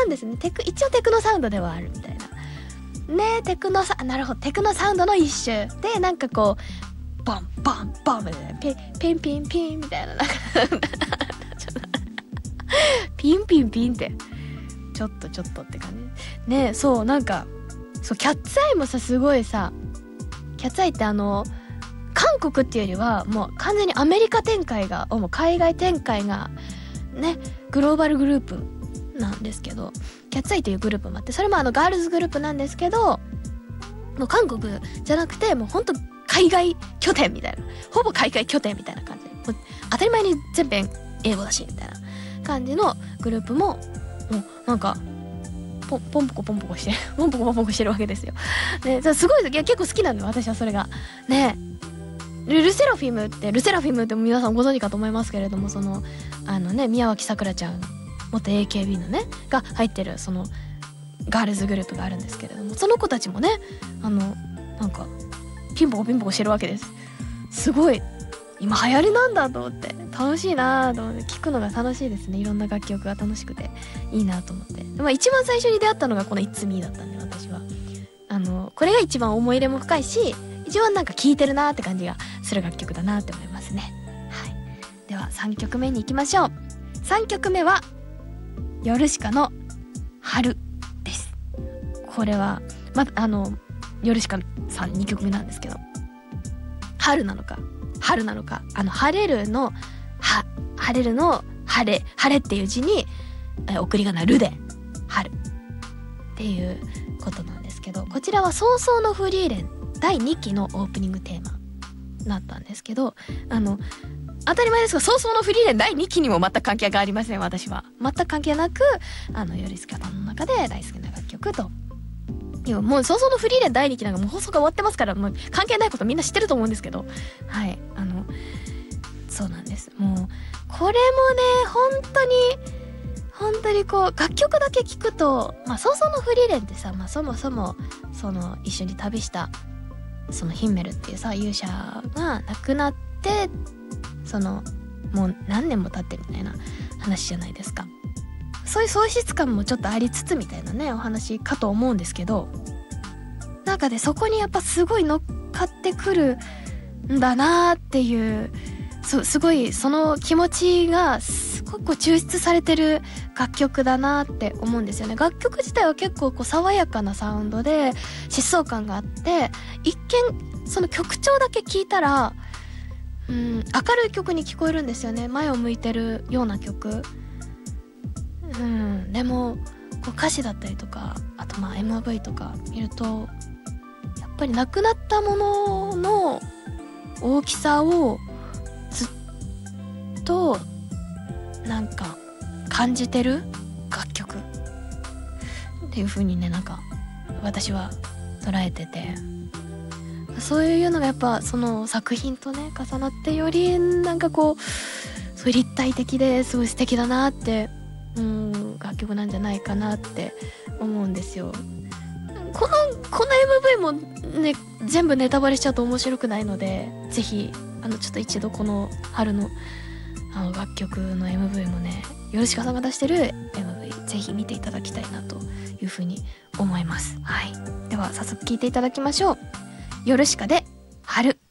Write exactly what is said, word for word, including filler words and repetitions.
なんですね。テク一応テクノサウンドではあるみたいなね。テクノサなるほどテクノサウンドの一種で、なんかこうボンボンボンみたいな、ピピンピンピンみたいな、なんかピンピンピンってちょっとちょっとって感じね。そうなんかそうキャッツアイもさ、すごいさ、キャッツアイってあの韓国っていうよりはもう完全にアメリカ展開が、もう海外展開がね、グローバルグループなんですけど、キャッツアイというグループもあって、それもあのガールズグループなんですけど、もう韓国じゃなくてもうほんと海外拠点みたいな、ほぼ海外拠点みたいな感じで、もう当たり前に全編英語だしみたいな感じのグループも、もうなんかポンポンポコポンポコしてポンポコポンポコしてるわけですよ。ね、すごい、いや結構好きなのよ私はそれがね。ルルセラフィムってルセラフィムって皆さんご存知かと思いますけれども、そのあのね、宮脇さくらちゃん元 エーケービー のねが入ってるそのガールズグループがあるんですけれども、その子たちもね、あのなんかピンポコピンポコしてるわけです。すごい今流行りなんだと思って、楽しいなと思って、聞くのが楽しいですね。いろんな楽曲が楽しくていいなと思って、まあ、一番最初に出会ったのがこの It's Me だったんで、私はあのこれが一番思い入れも深いし、一番なんか聴いてるなって感じがする楽曲だなって思いますね。はい、ではさんきょくめに行きましょう。さんきょくめはヨルシカの春です。これはまずあのヨルシカさんにきょくめなんですけど、春なのか春なのか、あの晴れるのは晴れるの晴れ晴れっていう字にえ送り仮名るで春っていうことなんですけど、こちらは早々のフリーレンだいにきのオープニングテーマだったんですけど、あの当たり前ですが早々のフリーレンだいにきにも全く関係がありません。私は全く関係なく、あのヨルシカさんの中で大好きな楽曲と、いやもう早々のフリーレンだいにきなんかもう放送が終わってますから、もう関係ないことみんな知ってると思うんですけど、はい、あのそうなんです。もうこれもね、本当に本当にこう楽曲だけ聞くと、まあ早々のフリーレンってさ、まあそもそもその一緒に旅したそのヒンメルっていうさ勇者が亡くなって、そのもう何年も経ってみたいな話じゃないですか。そういう喪失感もちょっとありつつみたいなねお話かと思うんですけど、なんかでそこにやっぱすごい乗っかってくるんだなーっていう、す, すごいその気持ちがすごくこう抽出されてる楽曲だなって思うんですよね。楽曲自体は結構こう爽やかなサウンドで疾走感があって、一見その曲調だけ聞いたらうん明るい曲に聞こえるんですよね。前を向いてるような曲、うん、でもこう歌詞だったりとか、あとまあ エムブイ とか見るとやっぱり亡くなったものの大きさをずっとなんか感じてる楽曲っていう風にね、なんか私は捉えてて、そういうのがやっぱその作品とね重なってよりなんかこうそういう立体的ですごい素敵だなって、うん楽曲なんじゃないかなって思うんですよ。このこの エムブイ もね全部ネタバレしちゃうと面白くないので、ぜひあのちょっと一度この春のあの楽曲の エムブイ もね、ヨルシカさんが出してる エムブイ ぜひ見ていただきたいなというふうに思います。はい、では早速聴いていただきましょう。ヨルシカで春。